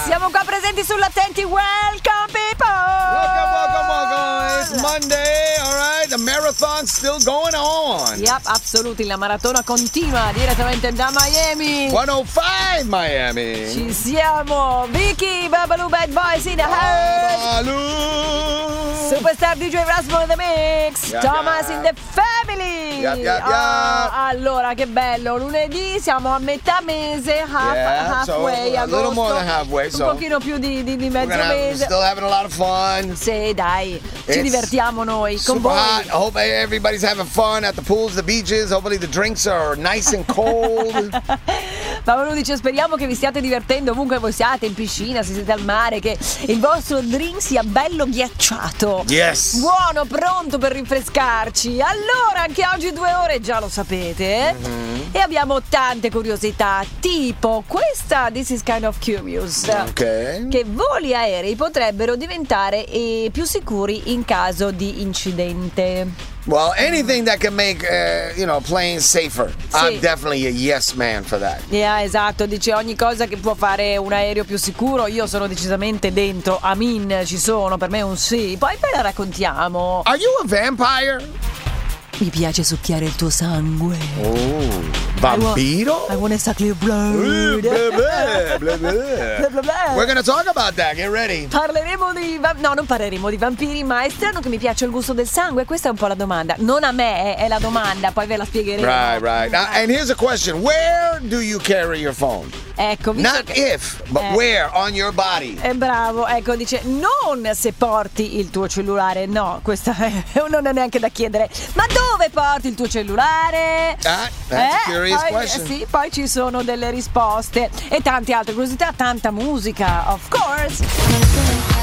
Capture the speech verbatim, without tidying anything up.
Siamo qua presenti sull'Attenti. Welcome people. Welcome, welcome, welcome. It's Monday, all right? The marathon's still going on. Yep, absolutely. La maratona continua direttamente da Miami. centocinque Miami. Ci siamo. Vicky, Babalu, Bad Boys in the house. Babalu. Superstar D J Rasmo in the mix. Yep, Thomas yep. in the family. Yep, yep, yep. Ah, allora, che bello. Lunedì siamo a metà mese, half, Yeah, so halfway. a little agosto, more than halfway, un so pochino più di, di, di We're mezzo gonna have, mese. still having a lot of fun. Sì, dai, ci It's divertiamo noi con Super voi. hot. I hope everybody's having fun at the pools, the beaches. Hopefully the drinks are nice and cold. Paolo dice: speriamo che vi stiate divertendo ovunque voi siate, in piscina, se siete al mare, che il vostro drink sia bello ghiacciato. Yes. Buono, pronto per rinfrescarci. Allora, anche oggi due ore, già lo sapete. Mm-hmm. E abbiamo tante curiosità, tipo questa, This is kind of curious. Ok. Che voli aerei potrebbero diventare eh, più sicuri in caso di incidente. Well, anything that can make, uh, you know, planes safer. Sì. I'm definitely a yes man for that. Yeah, esatto, dice ogni cosa che può fare un aereo più sicuro, io sono decisamente dentro. Amin, ci sono, per me è un sì. Poi ve la raccontiamo. Are you a vampire? Mi piace succhiare il tuo sangue. Oh, vampiro? I want exactly blood. Uh, blah, blah, blah, blah. Blah, blah, blah. We're gonna talk about that. Get ready. Parleremo di va- no, non parleremo di vampiri, ma è strano che mi piaccia il gusto del sangue. Questa è un po' la domanda. Non a me, è, è la domanda, poi ve la spiegheremo. Right, right. Now, and here's a question: where do you carry your phone? Ecco, visto Not che if, but Eh. where on your body. è bravo, ecco, dice non se porti il tuo cellulare, no, questa è, non è neanche da chiedere, ma dove porti il tuo cellulare? Ah, that's a curious poi, question. eh, sì, poi ci sono delle risposte e tante altre curiosità, tanta musica, of course.